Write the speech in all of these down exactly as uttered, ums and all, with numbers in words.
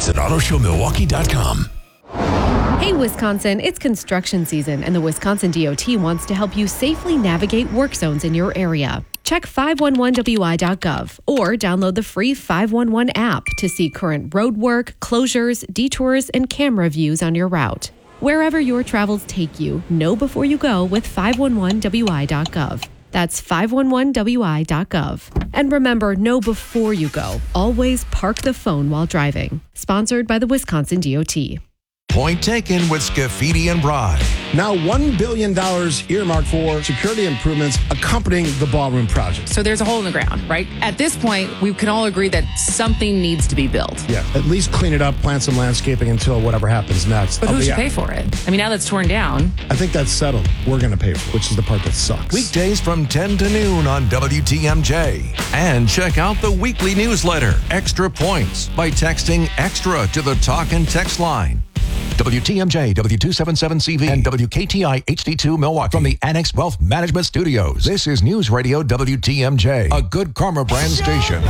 Tickets at auto show milwaukee dot com. Hey, Wisconsin, it's construction season, and the Wisconsin D O T wants to help you safely navigate work zones in your area. Check five one one W I dot gov or download the free five one one app to see current road work, closures, detours, and camera views on your route. Wherever your travels take you, know before you go with five one one W I dot gov. That's five one one W I dot gov. And remember, know before you go. Always park the phone while driving. Sponsored by the Wisconsin D O T. Point taken with Scafidi and Broad. Now one billion dollars earmarked for security improvements accompanying the ballroom project. So there's a hole in the ground, right? At this point, we can all agree that something needs to be built. Yeah, at least clean it up, plant some landscaping until whatever happens next. But who I'll should be- pay for it? I mean, now that's torn down. I think that's settled. We're going to pay for it, which is the part that sucks. Weekdays from ten to noon on W T M J. And check out the weekly newsletter, Extra Points, by texting EXTRA to the talk and text line. W T M J, W two seventy-seven C V, and W K T I H D two Milwaukee from the Annex Wealth Management Studios. This is News Radio W T M J, a Good Karma brand station.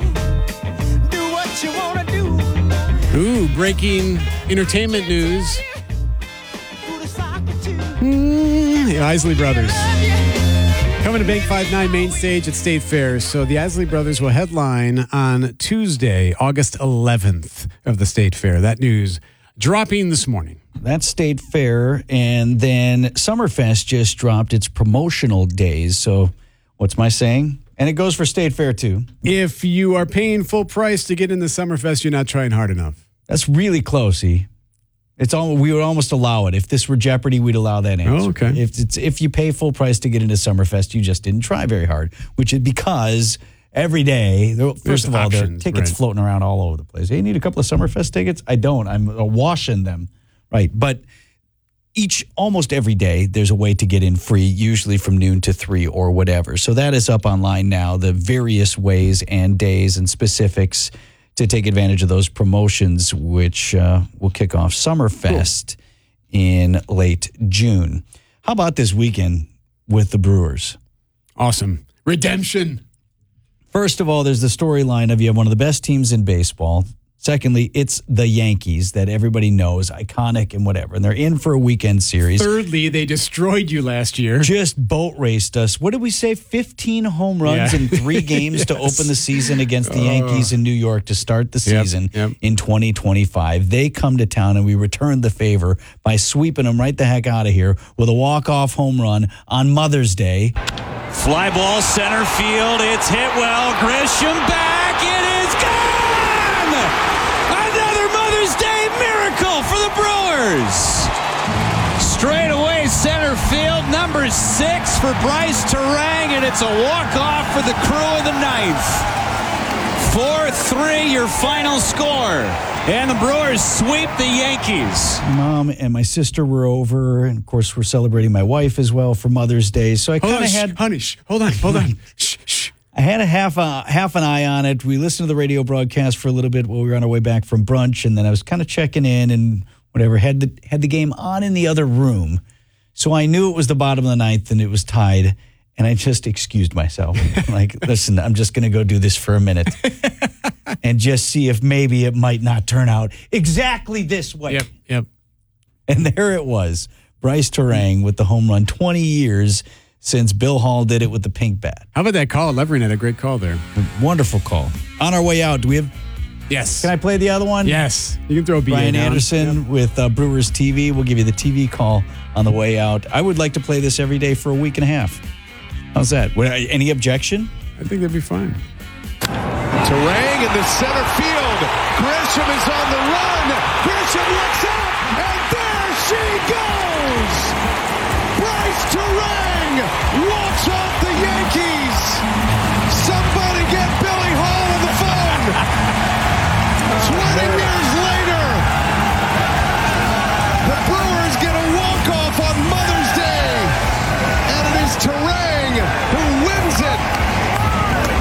Ooh, breaking entertainment news. Mm, the Isley Brothers. Coming to Bank five nine main stage at State Fair. So the Isley Brothers will headline on Tuesday, August eleventh of the State Fair. That news dropping this morning. That's State Fair. And then Summerfest just dropped its promotional days. So what's my saying? And it goes for State Fair, too. If you are paying full price to get into Summerfest, you're not trying hard enough. That's really close, E. It's all, we would almost allow it. If this were Jeopardy, we'd allow that answer. Oh, okay. If it's if you pay full price to get into Summerfest, you just didn't try very hard, which is because every day, first There's of all, options, there are tickets right. floating around all over the place. Hey, you need a couple of Summerfest tickets? I don't. I'm uh, washing them. Right. But each, almost every day, there's a way to get in free, usually from noon to three or whatever. So that is up online now, the various ways and days and specifics to take advantage of those promotions, which uh, will kick off Summerfest cool. in late June. How about this weekend with the Brewers? Awesome. Redemption. First of all, there's the storyline of you have one of the best teams in baseball. Secondly, it's the Yankees that everybody knows, iconic and whatever, and they're in for a weekend series. Thirdly, they destroyed you last year. Just boat raced us. What did we say? fifteen home runs yeah. in three games yes. to open the season against the uh, Yankees in New York to start the season yep, yep. in twenty twenty-five. They come to town, and we return the favor by sweeping them right the heck out of here with a walk-off home run on Mother's Day. Fly ball center field. It's hit well. Grisham back. It is gone! Another Mother's Day miracle for the Brewers. Straight away center field, number six for Bryce Terang, and it's a walk-off for the crew of the ninth. four three, your final score. And the Brewers sweep the Yankees. Mom and my sister were over, and of course we're celebrating my wife as well for Mother's Day. So I kind of had... Honey, shh, hold on, hold on. Shh, shh. I had a half uh, half an eye on it. We listened to the radio broadcast for a little bit while we were on our way back from brunch, and then I was kind of checking in and whatever, had the, had the game on in the other room. So I knew it was the bottom of the ninth and it was tied, and I just excused myself. Like, listen, I'm just going to go do this for a minute and just see if maybe it might not turn out exactly this way. Yep, yep. And there it was. Bryce Terang with the home run, twenty years since Bill Hall did it with the pink bat. How about that call? Levering had a great call there. Wonderful call. On our way out, do we have... Yes. Can I play the other one? Yes. You can throw a B A Brian down. Anderson yep. with uh, Brewers T V. We'll give you the T V call on the way out. I would like to play this every day for a week and a half. How's that? What, any objection? I think that'd be fine. Terang in the center field. Grisham is on the run. Grisham looks up, and there she goes. Bryce Terang walks off the Yankees. Somebody get Billy Hall on the phone. twenty years